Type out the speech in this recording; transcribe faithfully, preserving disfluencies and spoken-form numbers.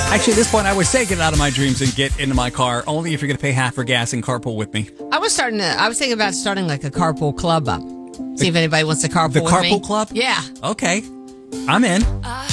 Actually, at this point, I would say get out of my dreams and get into my car, only if you're going to pay half for gas and carpool with me. I was starting to, I was thinking about starting like a carpool club up. See if anybody wants to carpool The with me. carpool club? Yeah. Okay. I'm in.